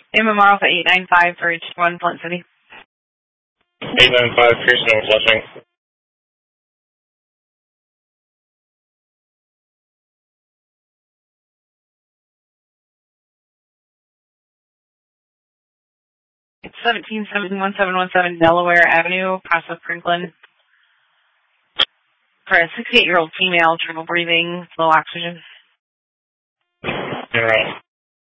MMR Alpha 895 for H1 Flint City. 895, Pearson, Flushing. It's 171717 Delaware Avenue, Process Franklin. For a 68-year-old female, trouble breathing, low oxygen. All right.